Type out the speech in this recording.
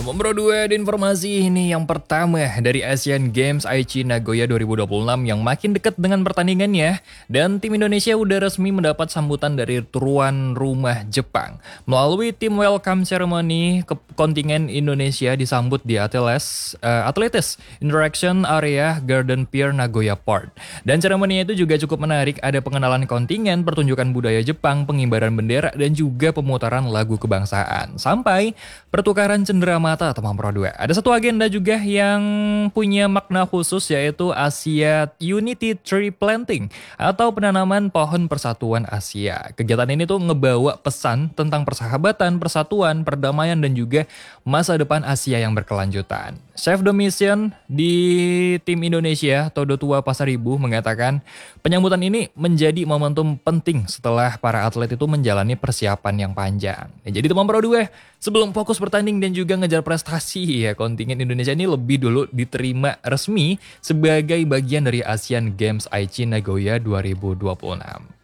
Nomor 2 di informasi ini yang pertama dari Asian Games Aichi Nagoya 2026 yang makin dekat dengan pertandingannya dan tim Indonesia udah resmi mendapat sambutan dari tuan rumah Jepang. Melalui tim welcome ceremony, kontingen Indonesia disambut di Athletics Interaction Area Garden Pier Nagoya Port. Dan seremoninya itu juga cukup menarik, ada pengenalan kontingen, pertunjukan budaya Jepang, pengibaran bendera dan juga pemutaran lagu kebangsaan. Sampai pertukaran cenderamata teman Pro 2. Ada satu agenda juga yang punya makna khusus yaitu Asia Unity Tree Planting atau penanaman pohon persatuan Asia. Kegiatan ini tuh ngebawa pesan tentang persahabatan, persatuan, perdamaian dan juga masa depan Asia yang berkelanjutan. Chef de Mission di tim Indonesia, Todo Tua Pasaribu mengatakan penyambutan ini menjadi momentum penting setelah para atlet itu menjalani persiapan yang panjang. Jadi teman Pro 2, sebelum fokus bertanding dan juga ngejar prestasi ya, kontingen Indonesia ini lebih dulu diterima resmi sebagai bagian dari Asian Games Aichi Nagoya 2026.